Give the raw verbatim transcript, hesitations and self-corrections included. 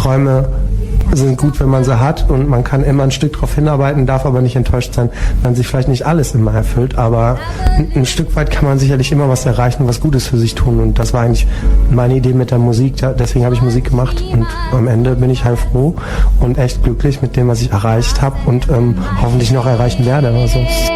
Träume sind gut, wenn man sie hat und man kann immer ein Stück darauf hinarbeiten, darf aber nicht enttäuscht sein, wenn sich vielleicht nicht alles immer erfüllt, aber ein, ein Stück weit kann man sicherlich immer was erreichen, was Gutes für sich tun und das war eigentlich meine Idee mit der Musik, deswegen habe ich Musik gemacht und am Ende bin ich heilfroh und echt glücklich mit dem, was ich erreicht habe und ähm, hoffentlich noch erreichen werde. Also.